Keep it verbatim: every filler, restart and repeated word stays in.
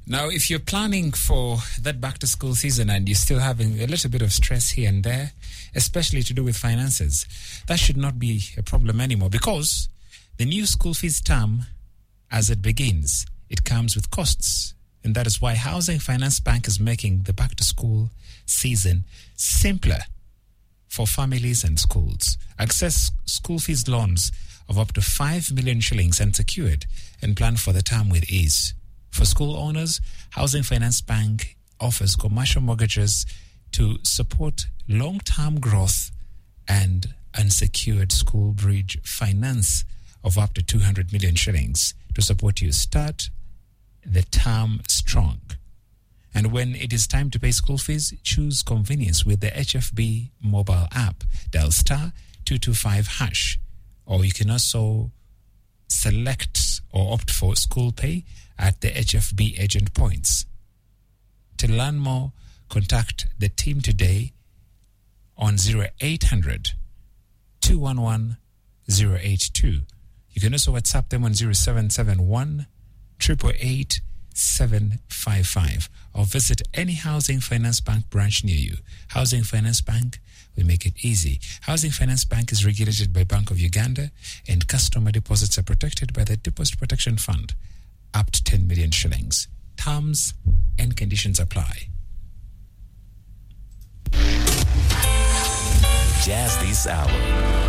Now, if you're planning for that back-to-school season and you're still having a little bit of stress here and there, especially to do with finances, that should not be a problem anymore, because the new school fees term, as it begins, it comes with costs. And that is why Housing Finance Bank is making the back-to-school season simpler for families and schools. Access school fees loans of up to five million shillings unsecured and plan for the term with ease. For school owners, Housing Finance Bank offers commercial mortgages to support long-term growth and unsecured school bridge finance of up to two hundred million shillings to support you start the term strong. And when it is time to pay school fees, choose convenience with the H F B mobile app. Dial star two two five hash. Or you can also select or opt for school pay at the H F B agent points. To learn more, contact the team today on zero eight hundred, two one one, zero eight two. You can also WhatsApp them on zero seven seven one, eight eight eight, seven five five or visit any Housing Finance Bank branch near you. Housing Finance Bank, we make it easy. Housing Finance Bank is regulated by Bank of Uganda, and customer deposits are protected by the Deposit Protection Fund, up to ten million shillings. Terms and conditions apply. Jazz this hour.